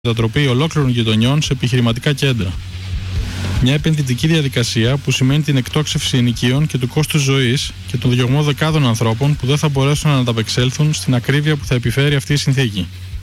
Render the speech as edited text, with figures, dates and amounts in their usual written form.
μετατροπή ολόκληρων γειτονιών σε επιχειρηματικά κέντρα. Μια επενδυτική διαδικασία που σημαίνει την εκτόξευση ενοικίων και του κόστους ζωής και τον διωγμό δεκάδων ανθρώπων που δεν θα μπορέσουν να ανταπεξέλθουν στην ακρίβεια που θα επιφέρει αυτή η συνθήκη.